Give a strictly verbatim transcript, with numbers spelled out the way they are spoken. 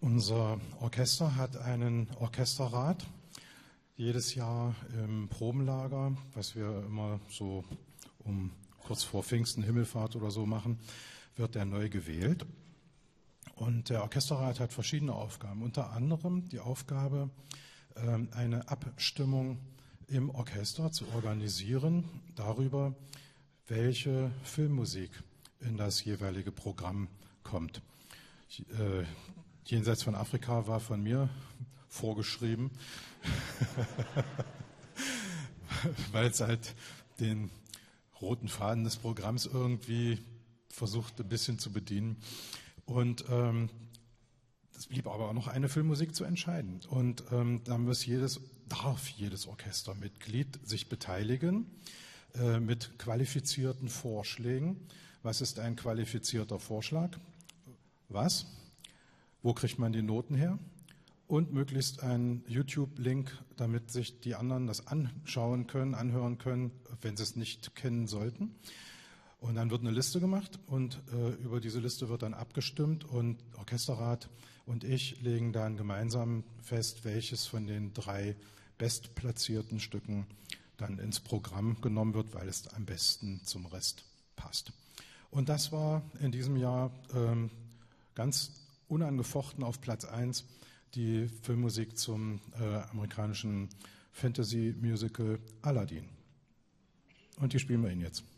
Unser Orchester hat einen Orchesterrat. Jedes Jahr im Probenlager, was wir immer so um kurz vor Pfingsten, Himmelfahrt oder so machen, wird der neu gewählt. Und der Orchesterrat hat verschiedene Aufgaben, unter anderem die Aufgabe, eine Abstimmung im Orchester zu organisieren darüber, welche Filmmusik in das jeweilige Programm kommt. Äh, jenseits von Afrika war von mir vorgeschrieben, weil es halt den roten Faden des Programms irgendwie versucht ein bisschen zu bedienen. Und ähm, es blieb aber auch noch eine Filmmusik zu entscheiden. Und ähm, da muss jedes, darf jedes Orchestermitglied sich beteiligen äh, mit qualifizierten Vorschlägen. Was ist ein qualifizierter Vorschlag? Was? Wo kriegt man die Noten her? Und möglichst einen YouTube-Link, damit sich die anderen das anschauen können, anhören können, wenn sie es nicht kennen sollten. Und dann wird eine Liste gemacht und äh, über diese Liste wird dann abgestimmt und Orchesterrat und ich legen dann gemeinsam fest, welches von den drei bestplatzierten Stücken dann ins Programm genommen wird, weil es am besten zum Rest passt. Und das war in diesem Jahr ähm, ganz unangefochten auf Platz eins die Filmmusik zum äh, amerikanischen Fantasy-Musical Aladdin. Und die spielen wir Ihnen jetzt.